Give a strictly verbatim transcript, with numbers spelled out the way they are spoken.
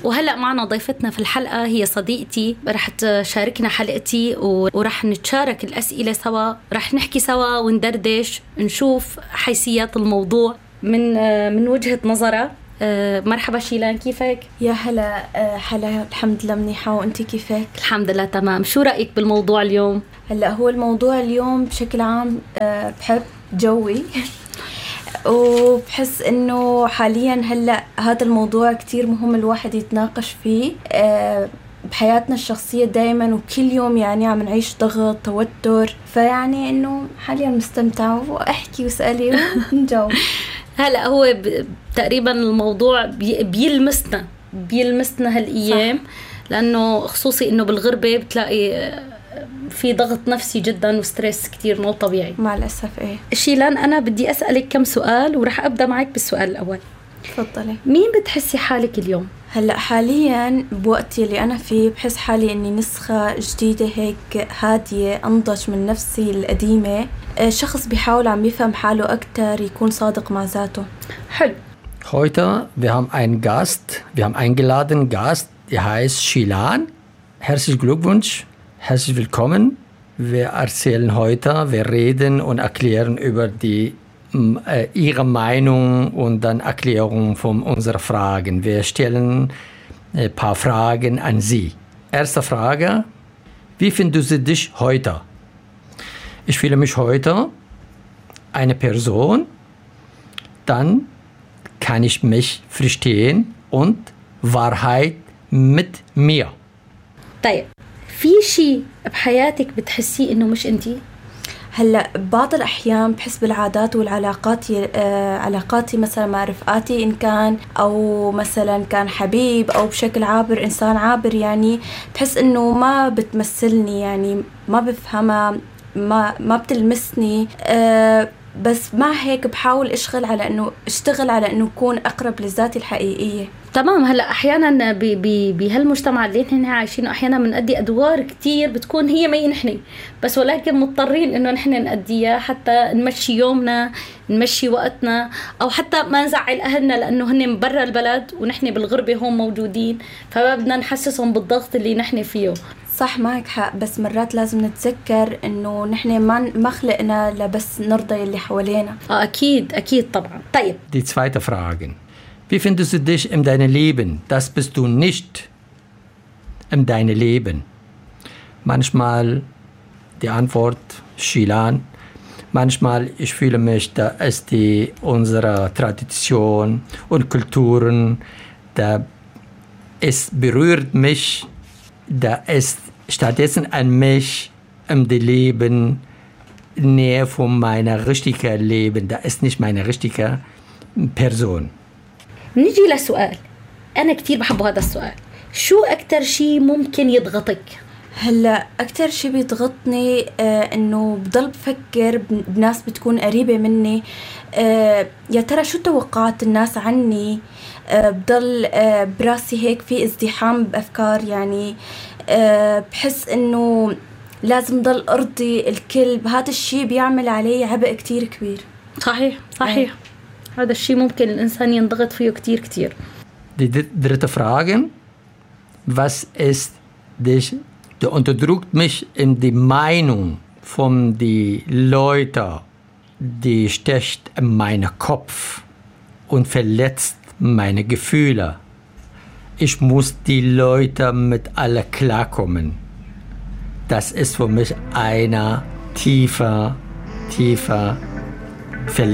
وهلأ معنا ضيفتنا في الحلقة هي صديقتي، رح تشاركنا حلقتي ورح نتشارك الأسئلة سوا، رح نحكي سوا وندردش نشوف حيثيات الموضوع من من وجهة نظرها. مرحبا شيلان، كيفك؟ يا هلا. حلا، الحمد لله منيحة، وانتي كيفك؟ الحمد لله تمام. شو رأيك بالموضوع اليوم؟ هلا هو الموضوع اليوم بشكل عام بحب جوي وبحس انه حاليا هلا هذا الموضوع كتير مهم الواحد يتناقش فيه بحياتنا الشخصية دايما وكل يوم، يعني عم نعيش ضغط توتر، فيعني انه حاليا مستمتعة واحكي واسألي ونجاوب. هلا هو ب... تقريبا الموضوع بي... بيلمسنا بيلمسنا هالايام، لانه خصوصي انه بالغربة بتلاقي في ضغط نفسي جدا وستريس كتير مو طبيعي مع الأسف. ايه شيلان، انا بدي اسألك كم سؤال ورح ابدا معك بالسؤال الاول. تفضلي. مين بتحسي حالك اليوم؟ هلا حاليا بوقتي اللي انا فيه بحس حالي اني نسخة جديدة هيك هادية، انضج من نفسي القديمة، شخص بيحاول عم يفهم حاله اكتر، يكون صادق مع ذاته. حلو. Heute wir haben einen Gast, wir haben eingeladen Gast, der heißt Shilan. Herzlichen Glückwunsch, herzlich willkommen. Wir erzählen heute, wir reden und erklären über die äh, ihre Meinung und dann Erklärung von unseren Fragen. Wir stellen ein paar Fragen an Sie. Erste Frage: Wie findest du dich heute? Ich fühle mich heute eine Person, dann kann ich mich verstehen und Wahrheit mit mir. طيب، في شيء بحياتك بتحسيه إنه مش أنتي؟ هلا بعض الأحيان بحس بالعادات والعلاقات، آه علاقاتي مثلا مع رفقاتي إن كان، أو مثلا كان حبيب أو بشكل عابر إنسان عابر، يعني بحس إنه ما بتمثلني، يعني ما بفهمها، ما ما بتلمسني. آه بس مع هيك بحاول اشتغل على انه اشتغل على انه اكون اقرب لذاتي الحقيقيه. تمام. هلا احيانا بهالمجتمع اللي نحن عايشينه احيانا بنأدي ادوار كتير بتكون هي ما نحن، بس ولكن مضطرين انه نحن نأديها حتى نمشي يومنا، نمشي وقتنا، او حتى ما نزعل اهلنا لانه هن برا البلد ونحن بالغربه هون موجودين، فما بدنا نحسسهم بالضغط اللي نحن فيه. صح، معك حق، بس مرات لازم نتذكر انه نحن ما ما خلقنا لبس نرضي اللي حوالينا. اه اكيد اكيد طبعا. طيب. Die zweite Frage: Wie findest du dich in deinem Leben? Das bist du nicht in deinem Leben. Manchmal die Antwort Shilan. Manchmal ich fühle mich, da ist die unsere Tradition und Kulturen, da es berührt mich. Da ist stattdessen an mich im Leben näher von meiner richtigen Leben. Da ist nicht meine richtige Person. نيجي لسؤال أنا كتير بحب هذا السؤال. شو أكتر شيء ممكن يضغطك؟ هلا أكتر شيء بيضغطني آه إنه بضل بفكر بناس بتكون قريبة مني، آه يا ترى شو توقعات الناس عني. أه بضل أه براسي هيك في ازدحام بأفكار، يعني أه بحس إنه لازم ضل أرضي الكل، هذا الشيء بيعمل علي عبء كتير كبير. صحيح صحيح. أه. هذا الشيء ممكن الإنسان ينضغط فيه كتير كتير. Die dritte Frage: Was ist dich, du unterdrückt mich in die Meinung von die Leute, die stecht in meinen Kopf und verletzt meine Gefühle. Ich muss die Leute mit alle klarkommen. Das ist für mich eine tiefe, tiefe Verletzung.